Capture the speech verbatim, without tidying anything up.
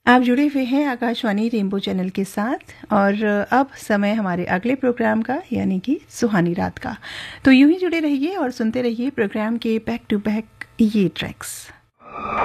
आप जुड़े हुए हैं आकाशवाणी रेनबो चैनल के साथ और अब समय हमारे अगले प्रोग्राम का यानी कि सुहानी रात का। तो यूं ही जुड़े रहिए और सुनते रहिए प्रोग्राम के बैक टू बैक ये ट्रैक्स।